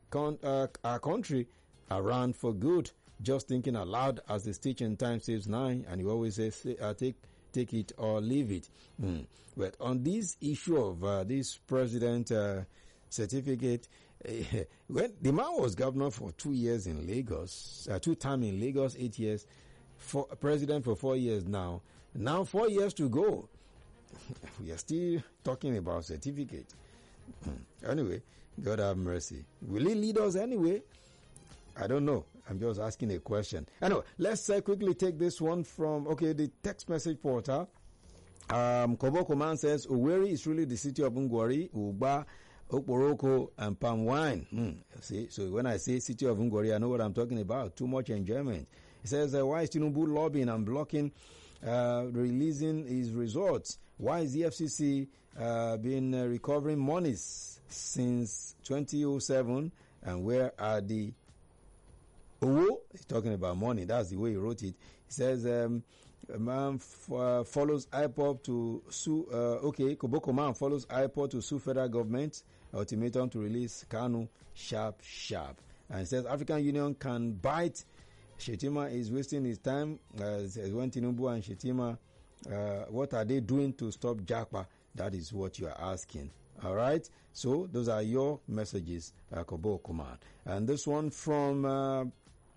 our country around for good. Just thinking aloud, as the Stitch in Time saves 9, and you always say, take it or leave it. But on this issue of this president certificate, when the man was governor for 2 years in Lagos, 2 terms in Lagos, 8 years, president for 4 years now. Now 4 years to go. We are still talking about certificate. Anyway, God have mercy. Will he lead us anyway? I don't know. I'm just asking a question. Anyway, let's quickly take this one from, the text message portal. Koboko Man says, Owerri is really the city of Ngwari, Ugba, Okporoko, and palm wine. See, so when I say city of Ngwari, I know what I'm talking about. Too much enjoyment. He says, why is Tinubu lobbying and blocking releasing his results? Why is the FCC been recovering monies since 2007? And where are the he's talking about money. That's the way he wrote it. He says, a man follows IPOB to sue, Koboko man follows IPOB to sue federal government, ultimatum to release Kanu, sharp. And he says, African Union can bite. Shetima is wasting his time. When Tinubu and Shetima, what are they doing to stop Japa? That is what you are asking. All right. So those are your messages, Koboko man. And this one from,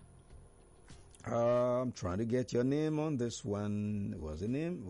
I'm trying to get your name on this one. What's the name?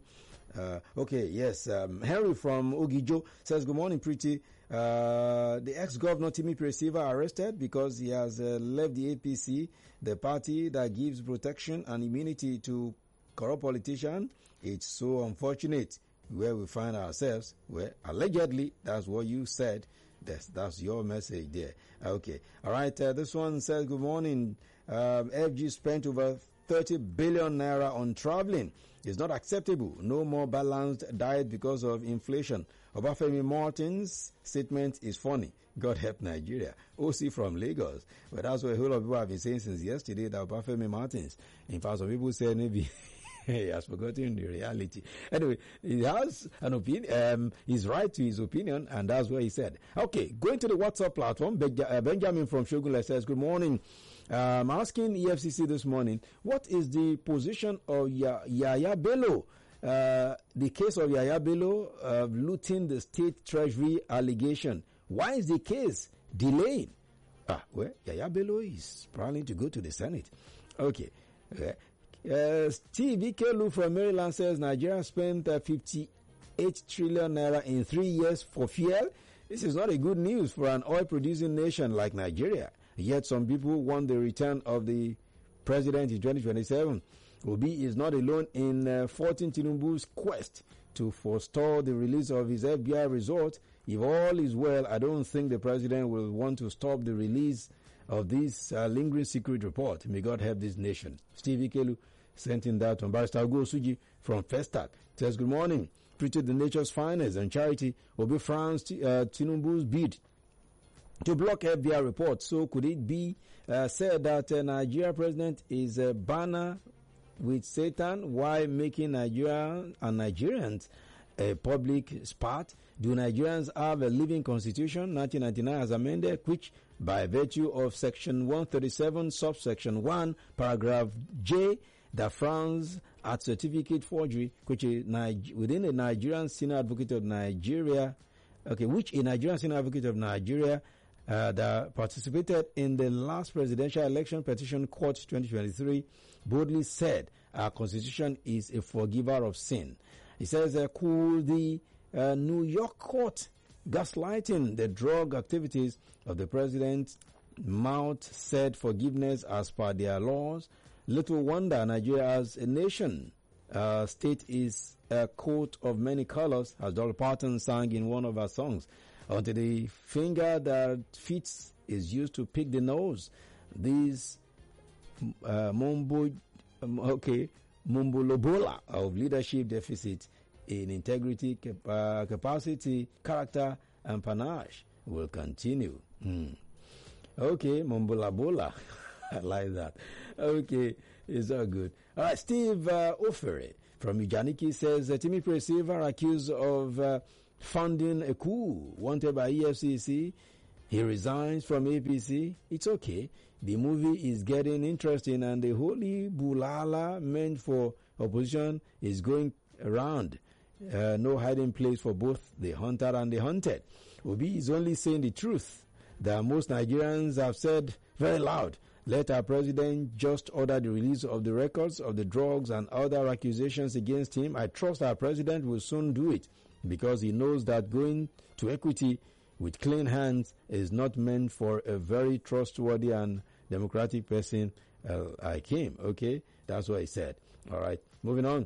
Henry from Ogijo says, good morning, Pretty. The ex-governor Timi Peresiva arrested because he has left the APC, the party that gives protection and immunity to corrupt politicians. It's so unfortunate where we find ourselves, where allegedly, that's what you said. That's your message there. Okay. All right. This one says, good morning. FG spent over 30 billion naira on traveling. It's not acceptable. No more balanced diet because of inflation. Obafemi Martin's statement is funny. God help Nigeria. OC from Lagos. But that's what a whole lot of people have been saying since yesterday, that Obafemi Martins. In fact, some people say maybe he has forgotten the reality. Anyway, he has an opinion. He's right to his opinion, and that's what he said. Okay, going to the WhatsApp platform, Benjamin from Shogula says, good morning. I'm asking EFCC this morning, what is the position of Yaya Bello? The case of Yaya Bello of looting the state treasury allegation. Why is the case delayed? Yaya Bello is planning to go to the Senate. Okay. Steve Ikelu from Maryland says Nigeria spent 58 trillion naira in 3 years for fuel. This is not a good news for an oil-producing nation like Nigeria. Yet some people want the return of the president in 2027. Obi is not alone in faulting Tinubu's quest to forestall the release of his FBI result. If all is well, I don't think the president will want to stop the release of this lingering secret report. May God help this nation. Steve Ikelu sent in that on Barrister Ugo Suji from Festac. Says, good morning. Treated the nature's finest and charity. Obi France Tinubu's bid to block FBI report. So could it be said that Nigeria president is a banner with Satan while making Nigeria and Nigerians a public spot? Do Nigerians have a living constitution, 1999 as amended, which by virtue of section 137, subsection 1, paragraph J, that frowns at certificate forgery, which is within a Nigerian Senior Advocate of Nigeria, which a Nigerian Senior Advocate of Nigeria that participated in the last presidential election petition court 2023 boldly said our constitution is a forgiver of sin. He says, could the New York court gaslighting the drug activities of the president mount said forgiveness as per their laws? Little wonder Nigeria as a nation state is a coat of many colors, as Dolly Parton sang in one of her songs. Until the finger that fits is used to pick the nose. This mumbolobola of leadership deficit in integrity, capacity, character, and panache will continue. Okay, mumbolabola. I like that. Okay, it's all good. All right, Steve Ofere from Ujaniki says Timi Peresiva accused of funding a coup wanted by EFCC He resigns from APC. It's okay. The movie is getting interesting and the holy bulala meant for opposition is going around. No hiding place for both the hunter and the hunted. Obi is only saying the truth that most Nigerians have said very loud. Let our president just order the release of the records of the drugs and other accusations against him. I trust our president will soon do it because he knows that going to equity with clean hands is not meant for a very trustworthy and democratic person like him. Okay, that's what he said. All right, moving on.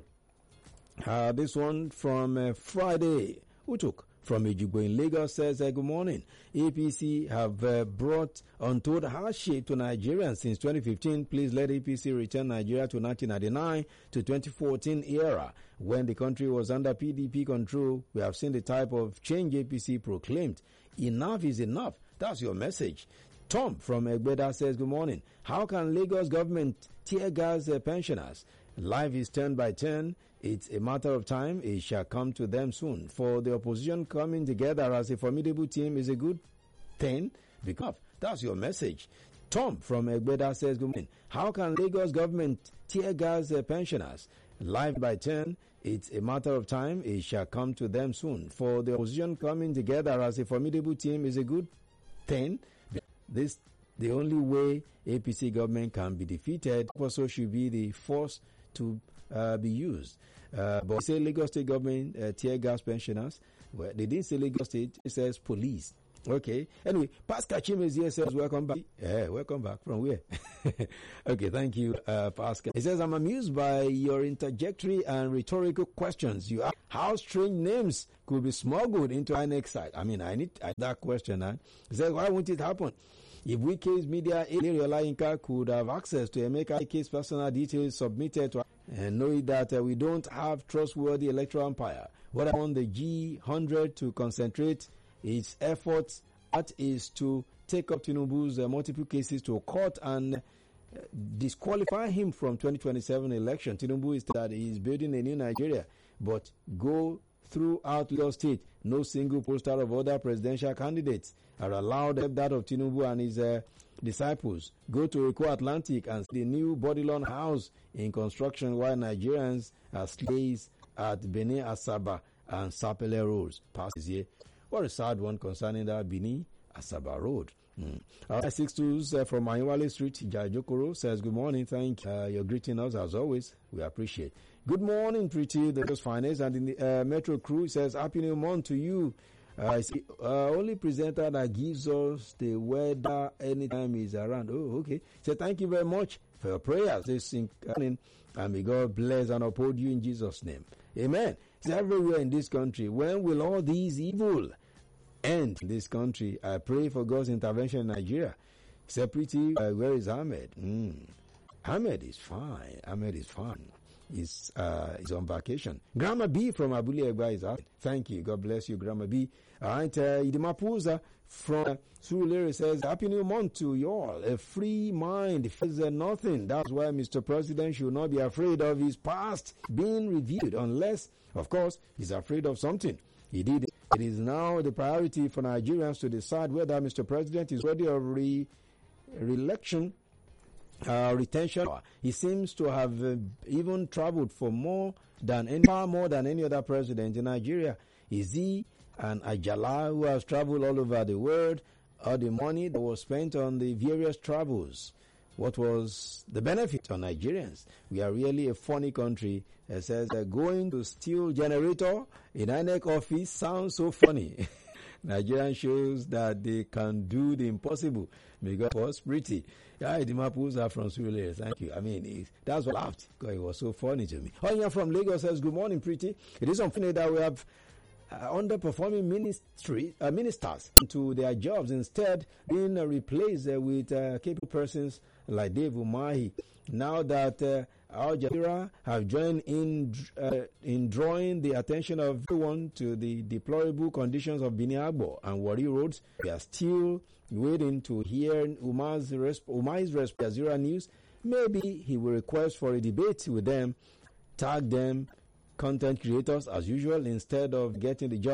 This one from Friday. Utuk from Ejigbo in Lagos says, good morning. APC have brought untold hardship to Nigerians since 2015. Please let APC return Nigeria to 1999 to 2014 era when the country was under PDP control. We have seen the type of change APC proclaimed. Enough is enough. That's your message. Tom from Egbeda says, good morning. How can Lagos government tear gas pensioners? Life is turn by turn. It's a matter of time. It shall come to them soon. For the opposition coming together as a formidable team is a good thing. Because that's your message. Tom from Egbeda says, good morning. How can Lagos government tear gas pensioners? Life by turn. It's a matter of time. It shall come to them soon. For the opposition coming together as a formidable team is a good thing. This the only way APC government can be defeated. Also should be the force to be used. But say Lagos State government tear gas pensioners. Well, they didn't say Lagos State. It says police. Okay. Anyway, Pascal Chimes here says, welcome back. Yeah, welcome back. From where? Okay, thank you, Pascal. He says, I'm amused by your interjectory and rhetorical questions. You ask how strange names could be smuggled into our next site. I mean, I need that question. Huh? He says, why won't it happen? If Wike's media, Ariola Inca could have access to Emeka Ike's personal details submitted to and knowing that we don't have trustworthy electoral umpire. What I want the G100 to concentrate its efforts at is to take up Tinubu's multiple cases to court and disqualify him from 2027 election. Tinubu is that he is building a new Nigeria, but go throughout Lagos State, no single poster of other presidential candidates are allowed except that of Tinubu and his disciples. Go to Eko Atlantic and see the new Bodilon house in construction while Nigerians are slaves at Benin Asaba and Sapele roads. Passes here. What a sad one concerning that Benin Asaba road. 6-2 from Mayuwale Street, Jajokoro says, good morning. Thank you. You're greeting us as always. We appreciate. Good morning, Pretty, the finance. And in the Metro crew says, happy new month to you. Only presenter that gives us the weather anytime he's around. Oh, okay. So thank you very much for your prayers this morning, and may God bless and uphold you in Jesus' name. Amen. It's everywhere in this country. When will all these evil end in this country? I pray for God's intervention in Nigeria. Say, Pretty, where is Ahmed? Ahmed is fine. Ahmed is fine. He's on vacation. Grandma B from Abule Egba is out. Thank you. God bless you, Grandma B. All right. Idimapuza from Surulere says, happy new month to you all. A free mind feels nothing. That's why Mr. President should not be afraid of his past being reviewed unless, of course, he's afraid of something. He did. It is now the priority for Nigerians to decide whether Mr. President is worthy of re-election. Retention. He seems to have even traveled for far more than any other president in Nigeria. Is he an Ajala who has traveled all over the world? All the money that was spent on the various travels, what was the benefit on Nigerians? We are really a funny country. It says going to steal generator in INEC office sounds so funny. Nigerian shows that they can do the impossible because it was pretty. Yeah, the Mapus are from Surulere. Thank you. I mean, that's what I laughed because it was so funny to me. Onya from Lagos says, good morning, Pretty. It is unfortunate that we have underperforming ministers to their jobs, instead being replaced with capable persons like Dave Umahi. Now that Al Jazeera have joined in drawing the attention of everyone to the deplorable conditions of Bini Agbo and Wari roads, we are still waiting to hear Umar's Jazeera News. Maybe he will request for a debate with them, tag them, content creators as usual, instead of getting the job